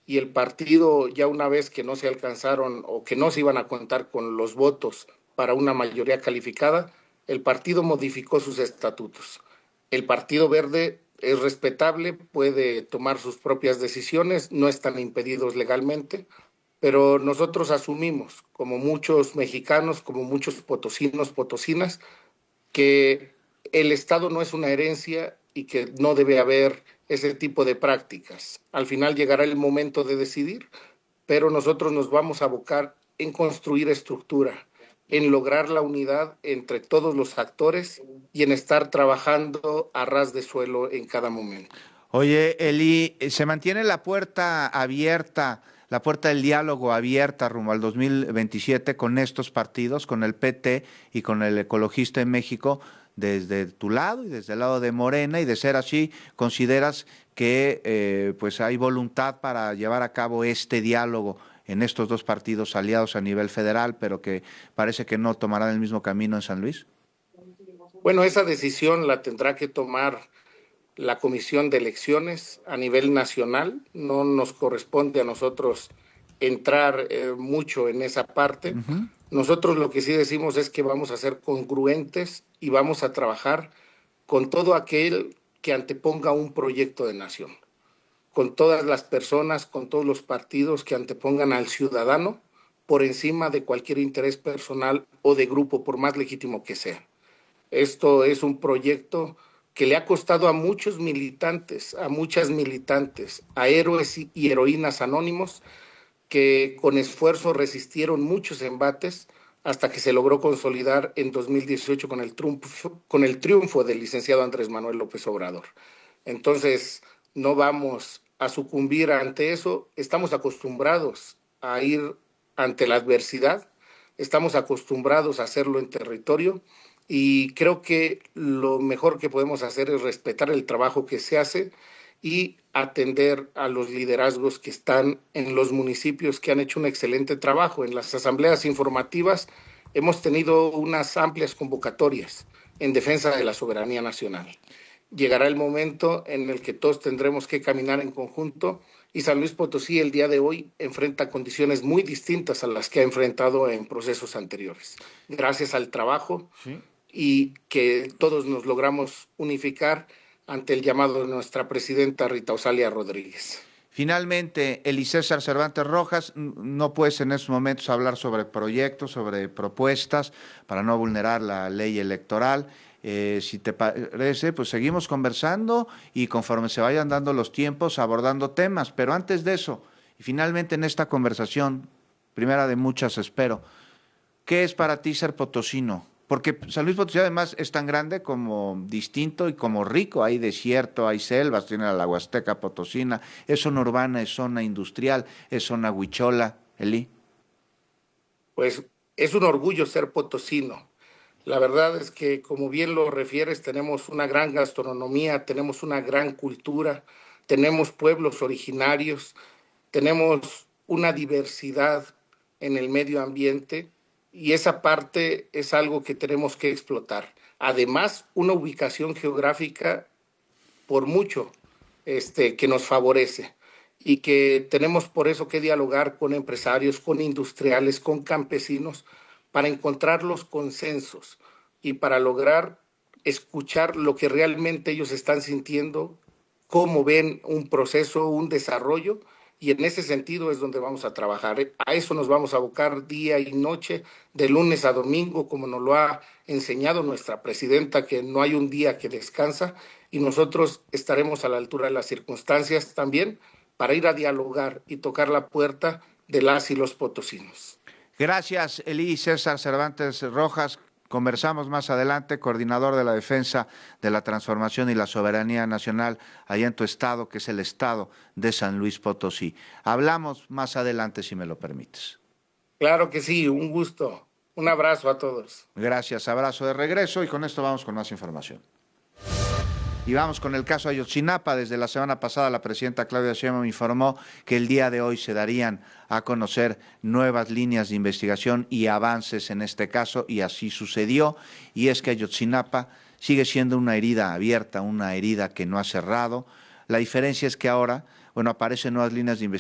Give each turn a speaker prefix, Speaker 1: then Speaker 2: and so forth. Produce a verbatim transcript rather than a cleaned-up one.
Speaker 1: y el partido, ya una vez que no se alcanzaron o que no se iban a contar con los votos para una mayoría calificada, el partido modificó sus estatutos. El Partido Verde es respetable, puede tomar sus propias decisiones, no están impedidos legalmente, pero nosotros asumimos, como muchos mexicanos, como muchos potosinos, potosinas, que el Estado no es una herencia y que no debe haber ese tipo de prácticas. Al final llegará el momento de decidir, pero nosotros nos vamos a abocar en construir estructura, en lograr la unidad entre todos los actores y en estar trabajando a ras de suelo en cada momento.
Speaker 2: Oye, Eli, ¿se mantiene la puerta abierta, la puerta del diálogo abierta rumbo al dos mil veintisiete con estos partidos, con el P T y con el Ecologista en México, desde tu lado y desde el lado de Morena? Y de ser así, ¿consideras que eh, pues hay voluntad para llevar a cabo este diálogo en estos dos partidos aliados a nivel federal, pero que parece que no tomarán el mismo camino en San Luis?
Speaker 1: Bueno, esa decisión la tendrá que tomar la Comisión de Elecciones a nivel nacional. No nos corresponde a nosotros entrar eh, mucho en esa parte.
Speaker 2: Uh-huh.
Speaker 1: Nosotros lo que sí decimos es que vamos a ser congruentes y vamos a trabajar con todo aquel que anteponga un proyecto de nación, con todas las personas, con todos los partidos que antepongan al ciudadano por encima de cualquier interés personal o de grupo, por más legítimo que sea. Esto es un proyecto que le ha costado a muchos militantes, a muchas militantes, a héroes y heroínas anónimos que con esfuerzo resistieron muchos embates hasta que se logró consolidar en dos mil dieciocho con el triunfo, con el triunfo del licenciado Andrés Manuel López Obrador. Entonces, no vamos a sucumbir ante eso. Estamos acostumbrados a ir ante la adversidad, estamos acostumbrados a hacerlo en territorio, y creo que lo mejor que podemos hacer es respetar el trabajo que se hace y atender a los liderazgos que están en los municipios, que han hecho un excelente trabajo. En las asambleas informativas hemos tenido unas amplias convocatorias en defensa de la soberanía nacional. Llegará el momento en el que todos tendremos que caminar en conjunto, y San Luis Potosí el día de hoy enfrenta condiciones muy distintas a las que ha enfrentado en procesos anteriores. Gracias al trabajo,
Speaker 2: Sí.
Speaker 1: Y que todos nos logramos unificar ante el llamado de nuestra presidenta Rita Osalia Rodríguez.
Speaker 2: Finalmente, Eli César Cervantes Rojas, no puedes en estos momentos hablar sobre proyectos, sobre propuestas, para no vulnerar la ley electoral. Eh, si te parece, pues seguimos conversando y conforme se vayan dando los tiempos, abordando temas. Pero antes de eso, y finalmente en esta conversación, primera de muchas espero, ¿qué es para ti ser potosino? Porque San Luis Potosí además es tan grande como distinto y como rico. Hay desierto, hay selvas, tiene la Huasteca Potosina, es zona urbana, es zona industrial, es zona huichola. Eli.
Speaker 1: Pues es un orgullo ser potosino. La verdad es que, como bien lo refieres, tenemos una gran gastronomía, tenemos una gran cultura, tenemos pueblos originarios, tenemos una diversidad en el medio ambiente, y esa parte es algo que tenemos que explotar. Además, una ubicación geográfica por mucho este, que nos favorece, y que tenemos por eso que dialogar con empresarios, con industriales, con campesinos, para encontrar los consensos y para lograr escuchar lo que realmente ellos están sintiendo, cómo ven un proceso, un desarrollo, y en ese sentido es donde vamos a trabajar. A eso nos vamos a abocar día y noche, de lunes a domingo, como nos lo ha enseñado nuestra presidenta, que no hay un día que descansa, y nosotros estaremos a la altura de las circunstancias también para ir a dialogar y tocar la puerta de las y los potosinos.
Speaker 2: Gracias, Eli César Cervantes Rojas. Conversamos más adelante, coordinador de la defensa de la transformación y la soberanía nacional allá en tu estado, que es el estado de San Luis Potosí. Hablamos más adelante, si me lo permites.
Speaker 1: Claro que sí, un gusto. Un abrazo a todos.
Speaker 2: Gracias, abrazo de regreso, y con esto vamos con más información. Y vamos con el caso Ayotzinapa. Desde la semana pasada, la presidenta Claudia Sheinbaum informó que el día de hoy se darían a conocer nuevas líneas de investigación y avances en este caso, y así sucedió. Y es que Ayotzinapa sigue siendo una herida abierta, una herida que no ha cerrado. La diferencia es que ahora, bueno, aparecen nuevas líneas de investigación